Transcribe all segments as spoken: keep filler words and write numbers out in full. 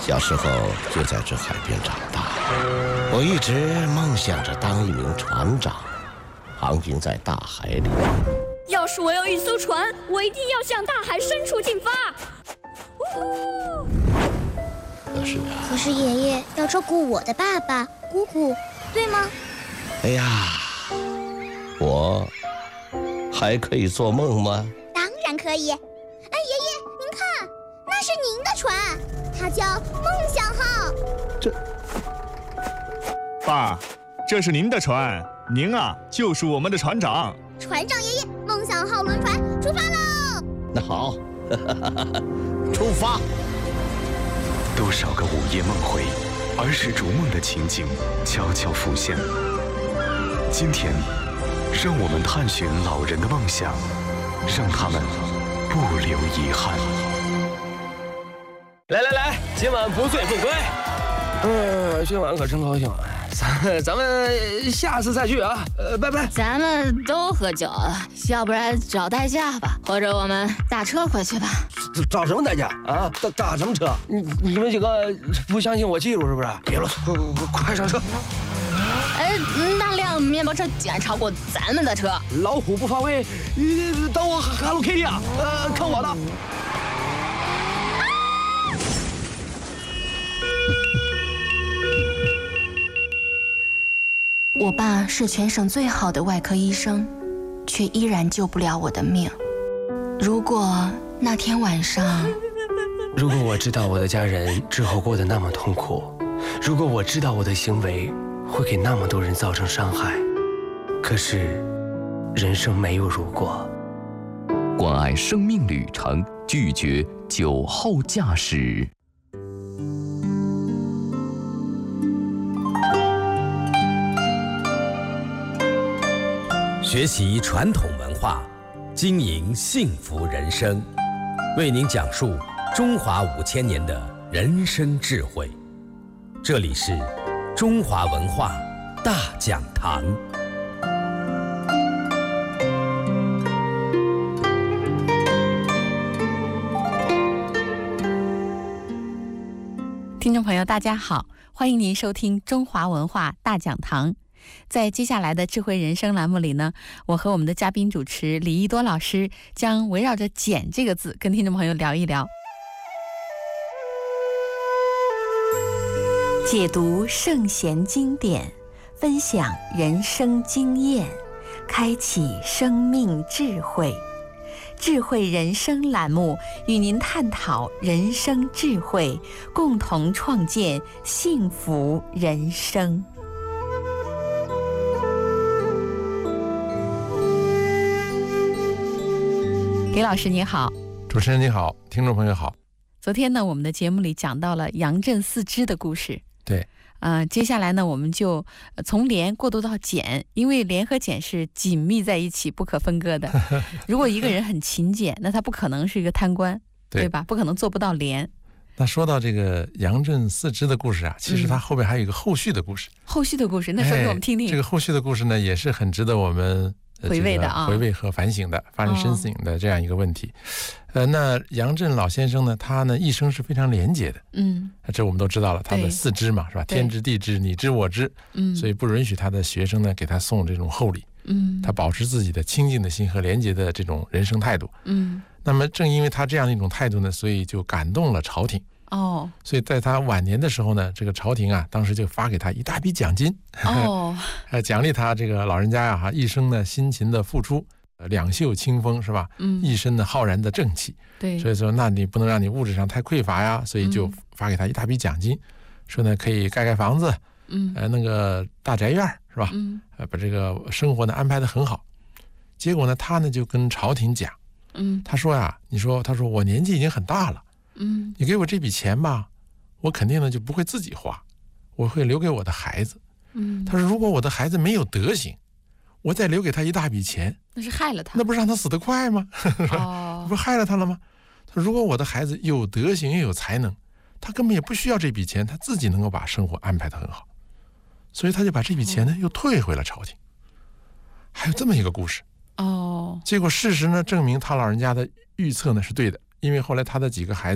小时候就在这海边长大，我一直梦想着当一名船长，航行在大海里。 要是我有一艘船，我一定要向大海深处进发。 可是啊， 可是爷爷要照顾我的爸爸、姑姑，对吗？ 哎呀，我还可以做梦吗？ 当然可以。哎，爷爷，您看，那是您的船，它叫梦想号。 这， 爸，这是您的船，您啊就是我们的船长。 船长爷爷，梦想号轮船出发喽！ 那好，出发。 多少个午夜梦回，儿时逐梦的情景悄悄浮现。今天，让我们探寻老人的梦想，让他们不留遗憾。 来来来，今晚不醉不归。嗯，今晚可真高兴，咱咱们下次再聚啊！呃，拜拜。 咱们都喝酒了，要不然找代驾吧，或者我们打车回去吧。 找什么代驾啊？打打什么车？你你们几个不相信我技术是不是？别啰嗦，快上车！ 哎，那辆面包车竟然超过咱们的车！ 老虎不发威，当我 Hello Kitty 啊！呃，看我的！ 我爸是全省最好的外科医生，却依然救不了我的命。如果那天晚上， 如果我知道我的家人之后过得那么痛苦，如果我知道我的行为会给那么多人造成伤害，可是人生没有如果。 关爱生命旅程，拒绝酒后驾驶。 学习传统文化，经营幸福人生，为您讲述中华五千年的人生智慧。这里是中华文化大讲堂。 听众朋友大家好，欢迎您收听中华文化大讲堂。在接下来的智慧人生栏目里呢，我和我们的嘉宾主持李一多老师将围绕着简这个字跟听众朋友聊一聊，解读圣贤经典，分享人生经验，开启生命智慧。智慧人生栏目与您探讨人生智慧，共同创建幸福人生。李老师你好。 主持人你好，听众朋友好。 昨天呢，我们的节目里讲到了杨震四支的故事。 对， 呃，接下来呢，我们就从廉过渡到简，因为廉和简是紧密在一起、不可分割的。如果一个人很勤俭，那他不可能是一个贪官， 对, 对吧？不可能做不到廉。 那说到这个杨震四支的故事啊，其实它后边还有一个后续的故事。 嗯、后续的故事，那说给我们听听、哎。 这个后续的故事呢，也是很值得我们。 回味的啊， 回味和反省的，发人深省的这样一个问题。哦、呃，那杨震老先生呢，他呢一生是非常廉洁的，嗯，这我们都知道了，他的四知嘛，是吧？天知地知，你知我知，嗯，所以不允许他的学生呢给他送这种厚礼，嗯，他保持自己的清净的心和廉洁的这种人生态度，嗯。那么正因为他这样一种态度呢，所以就感动了朝廷。哦，所以在他晚年的时候呢，这个朝廷啊，当时就发给他一大笔奖金，哦，呃，奖励他这个老人家呀、啊，哈，一生呢辛勤的付出，呃，两袖清风是吧？嗯，一身的浩然的正气。对，所以说，那你不能让你物质上太匮乏呀，所以就发给他一大笔奖金，嗯、说呢可以盖盖房子，嗯，呃，那个大宅院是吧？嗯，呃，把这个生活呢安排得很好。结果呢，他呢就跟朝廷讲，嗯，他说呀，你说，他说我年纪已经很大了。嗯，你给我这笔钱吧，我肯定呢就不会自己花，我会留给我的孩子。嗯，他说如果我的孩子没有德行，我再留给他一大笔钱， 那是害了他， 那不是让他死得快吗？哦，不是害了他了吗？他说如果我的孩子有德行又有才能，他根本也不需要这笔钱，他自己能够把生活安排得很好，所以他就把这笔钱呢、哦、又退回了朝廷。还有这么一个故事哦，结果事实呢证明他老人家的预测呢是对的。因为后来他的几个孩子啊，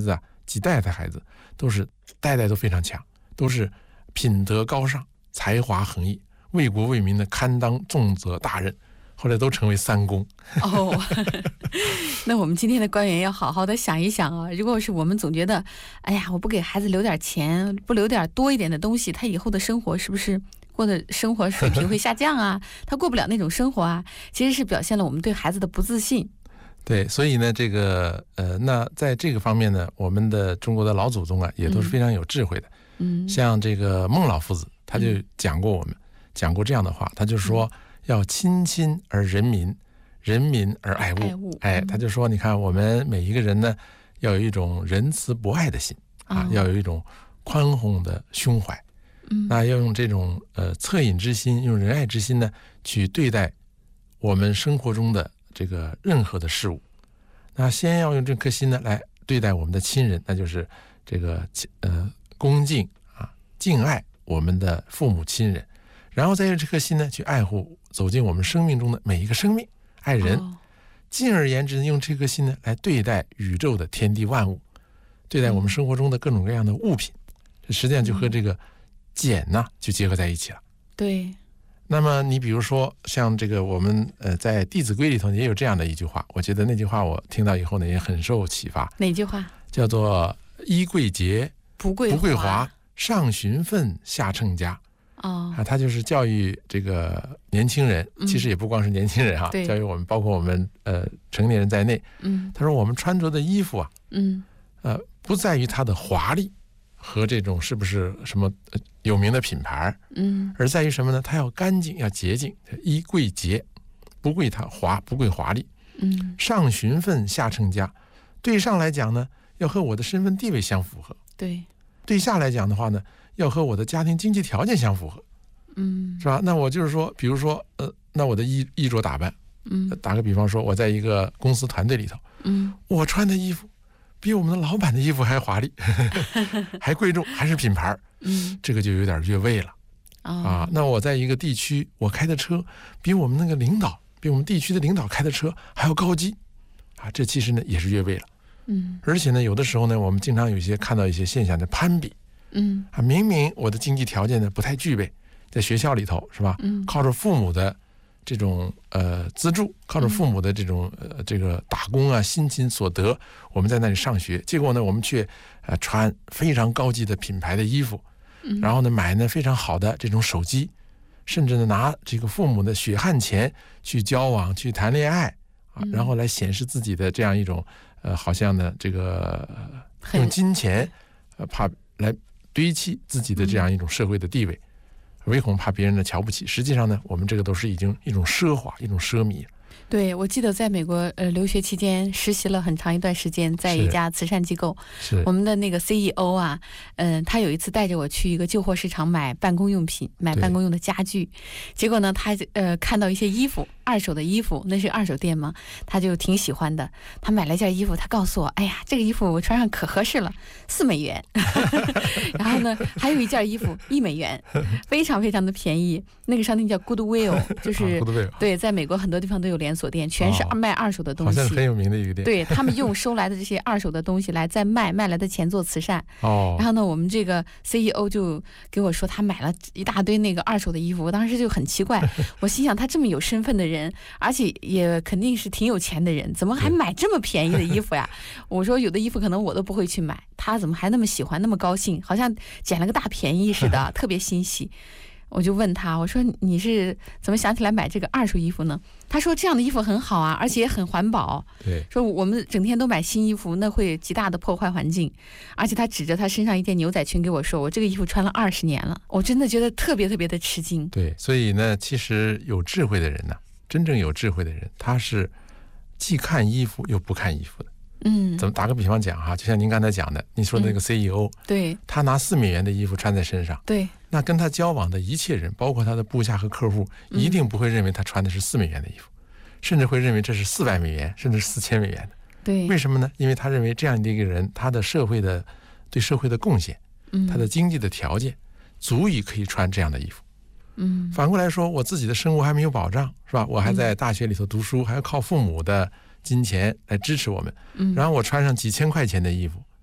几代的孩子，都是代代都非常强，都是品德高尚、才华横溢，为国为民的堪当重责大任，后来都成为三公。 哦，那我们今天的官员要好好的想一想啊！如果是我们总觉得，哎呀，我不给孩子留点钱，不留点多一点的东西，他以后的生活是不是过的生活水平会下降啊？他过不了那种生活啊，其实是表现了我们对孩子的不自信。 对，所以呢，这个呃，那在这个方面呢，我们的中国的老祖宗啊，也都是非常有智慧的。嗯，像这个孟老夫子，他就讲过我们、嗯、讲过这样的话，他就说、嗯、要亲亲而人民，人民而爱物。爱物哎，他就说，你看我们每一个人呢，要有一种仁慈博爱的心啊，嗯、要有一种宽宏的胸怀。嗯，那要用这种呃恻隐之心，用仁爱之心呢，去对待我们生活中的这个任何的事物。那先要用这颗心呢来对待我们的亲人，那就是这个呃恭敬啊敬爱我们的父母亲人，然后再用这颗心呢去爱护走进我们生命中的每一个生命，爱人。哦、进而言之，用这颗心呢来对待宇宙的天地万物，对待我们生活中的各种各样的物品，这实际上就和这个俭呐、啊、就结合在一起了。 对。 那么你比如说像这个我们呃在《弟子规》里头也有这样的一句话，我觉得那句话我听到以后呢也很受启发。 哪句话？ 叫做衣贵洁， 不贵不贵华，上循分，下称家。 哦， 啊，他就是教育这个年轻人，嗯、其实也不光是年轻人啊，教育我们，包括我们呃成年人在内。嗯，他说我们穿着的衣服啊，嗯，呃，不在于它的华丽和这种是不是什么有名的品牌，嗯，而在于什么呢？它要干净，要洁净，衣贵洁，不贵它华，不贵华丽，嗯，上循分，下称家。对上来讲呢，要和我的身份地位相符合； 对， 对下来讲的话呢，要和我的家庭经济条件相符合，嗯，是吧？那我就是说，比如说，呃，那我的衣衣着打扮，嗯，打个比方说，我在一个公司团队里头，嗯，我穿的衣服比我们的老板的衣服还华丽，还贵重，还是品牌，嗯，这个就有点越位了，哦、啊。那我在一个地区，我开的车比我们那个领导，比我们地区的领导开的车还要高级，啊，这其实呢也是越位了，嗯。而且呢，有的时候呢，我们经常有一些看到一些现象的攀比，嗯，啊，明明我的经济条件呢不太具备，在学校里头是吧？嗯，靠着父母的这种呃资助，靠着父母的这种呃这个打工啊辛勤所得，我们在那里上学，结果呢我们却呃穿非常高级的品牌的衣服，嗯、然后呢买呢非常好的这种手机，甚至呢拿这个父母的血汗钱去交往去谈恋爱啊，然后来显示自己的这样一种呃好像呢这个、呃、用金钱呃怕来堆砌自己的这样一种社会的地位。唯恐怕别人的瞧不起，实际上呢，我们这个都是已经一种奢华，一种奢靡。 对，我记得在美国呃留学期间实习了很长一段时间，在一家慈善机构，是我们的那个 C E O 啊，嗯、呃，他有一次带着我去一个旧货市场买办公用品，买办公用的家具，结果呢，他呃看到一些衣服，二手的衣服，那是二手店嘛，他就挺喜欢的，他买了一件衣服，他告诉我，哎呀，这个衣服我穿上可合适了，四美元，然后呢，还有一件衣服一美元，非常非常的便宜，那个商店叫 Goodwill， 就是、啊、Goodwill 对，在美国很多地方都有连锁店，全是卖二手的东西， 好像很有名的一个店。 对，他们用收来的这些二手的东西来再卖，卖来的钱做慈善。哦。然后呢，我们这个 C E O 就给我说，他买了一大堆那个二手的衣服，我当时就很奇怪，我心想他这么有身份的人，而且也肯定是挺有钱的人，怎么还买这么便宜的衣服呀？我说有的衣服可能我都不会去买，他怎么还那么喜欢，那么高兴，好像捡了个大便宜似的，特别欣喜。我就问他，我说你是怎么想起来买这个二手衣服呢？他说这样的衣服很好啊，而且也很环保。 对， 说我们整天都买新衣服，那会极大的破坏环境。而且他指着他身上一件牛仔裙给我说，我这个衣服穿了二十年了。我真的觉得特别特别的吃惊。 对，所以呢，其实有智慧的人呢、啊，真正有智慧的人，他是既看衣服又不看衣服的。嗯，怎么打个比方讲哈，就像您刚才讲的，你说的那个 C E O，、嗯、 对， 他拿四美元的衣服穿在身上， 对， 那跟他交往的一切人，包括他的部下和客户，一定不会认为他穿的是四美元的衣服，嗯、甚至会认为这是四百美元，甚至四千美元的。 对， 为什么呢？因为他认为这样的一个人，他的社会的对社会的贡献，嗯，他的经济的条件，足以可以穿这样的衣服。嗯，反过来说，我自己的生活还没有保障，是吧？我还在大学里头读书，还要靠父母的金钱来支持我们，嗯，然后我穿上几千块钱的衣服，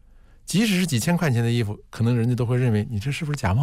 即使是几千块钱的衣服，可能人家都会认为你这是不是假冒